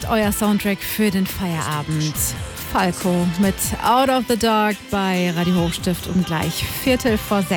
ist euer Soundtrack für den Feierabend. Falco mit Out of the Dark bei Radio Hochstift um gleich 5:45.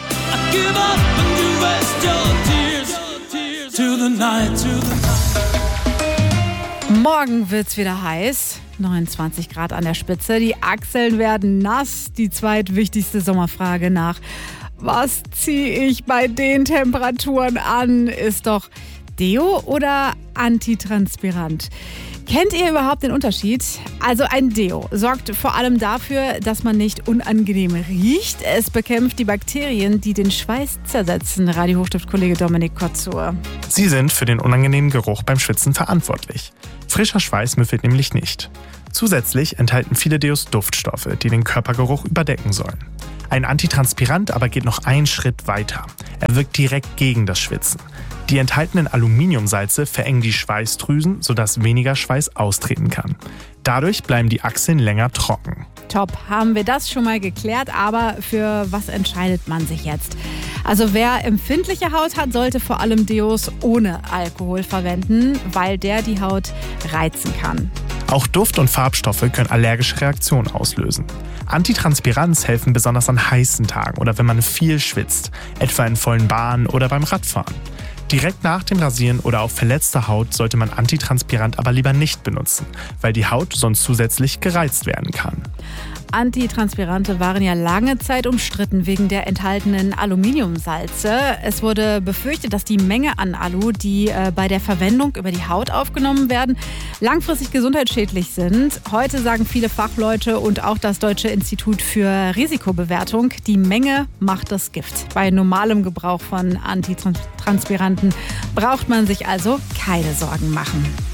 Morgen wird's wieder heiß. 29 Grad an der Spitze. Die Achseln werden nass. Die zweitwichtigste Sommerfrage nach was ziehe ich bei den Temperaturen an, ist doch Deo oder antitranspirant? Kennt ihr überhaupt den Unterschied? Also ein Deo sorgt vor allem dafür, dass man nicht unangenehm riecht. Es bekämpft die Bakterien, die den Schweiß zersetzen. Radio Hochstift-Kollege Dominik Kotzur. Sie sind für den unangenehmen Geruch beim Schwitzen verantwortlich. Frischer Schweiß müffelt nämlich nicht. Zusätzlich enthalten viele Deos Duftstoffe, die den Körpergeruch überdecken sollen. Ein Antitranspirant aber geht noch einen Schritt weiter. Er wirkt direkt gegen das Schwitzen. Die enthaltenen Aluminiumsalze verengen die Schweißdrüsen, sodass weniger Schweiß austreten kann. Dadurch bleiben die Achseln länger trocken. Top, haben wir das schon mal geklärt, aber für was entscheidet man sich jetzt? Also wer empfindliche Haut hat, sollte vor allem Deos ohne Alkohol verwenden, weil der die Haut reizen kann. Auch Duft- und Farbstoffe können allergische Reaktionen auslösen. Antitranspirants helfen besonders an heißen Tagen oder wenn man viel schwitzt, etwa in vollen Bahnen oder beim Radfahren. Direkt nach dem Rasieren oder auf verletzter Haut sollte man Antitranspirant aber lieber nicht benutzen, weil die Haut sonst zusätzlich gereizt werden kann. Antitranspirante waren ja lange Zeit umstritten wegen der enthaltenen Aluminiumsalze. Es wurde befürchtet, dass die Menge an Alu, die bei der Verwendung über die Haut aufgenommen werden, langfristig gesundheitsschädlich sind. Heute sagen viele Fachleute und auch das Deutsche Institut für Risikobewertung, die Menge macht das Gift. Bei normalem Gebrauch von Antitranspiranten braucht man sich also keine Sorgen machen.